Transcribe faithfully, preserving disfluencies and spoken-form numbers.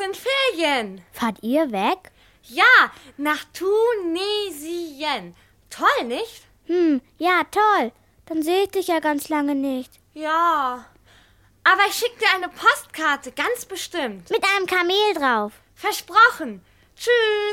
sind Ferien. Fahrt ihr weg? Ja, nach Tunesien. Toll, nicht? Hm, ja, toll. Dann sehe ich dich ja ganz lange nicht. Ja, aber ich schicke dir eine Postkarte, ganz bestimmt. Mit einem Kamel drauf. Versprochen. Tschüss.